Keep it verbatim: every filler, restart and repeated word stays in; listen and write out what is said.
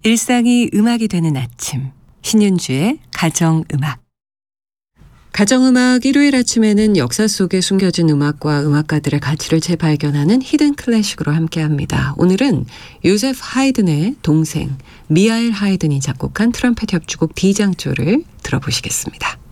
일상이 음악이 되는 아침, 신윤주의 가정음악. 가정음악 일요일 아침에는 역사 속에 숨겨진 음악과 음악가들의 가치를 재발견하는 히든 클래식으로 함께합니다. 오늘은 요세프 하이든의 동생 미하엘 하이든이 작곡한 트럼펫 협주곡 D장조를 들어보시겠습니다.